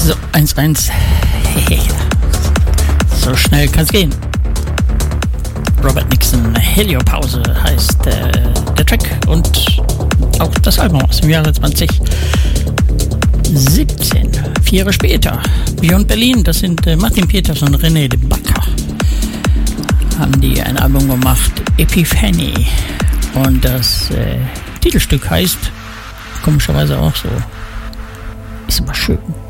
1-1. So schnell kann's gehen. Robert Nixon, Heliopause heißt der Track und auch das Album aus dem Jahre 2017. 4 Jahre später, Beyond Berlin, das sind Martin Peters und René de Backer. Haben die ein Album gemacht, Epiphany. Und das Titelstück heißt, komischerweise auch so, ist aber schön.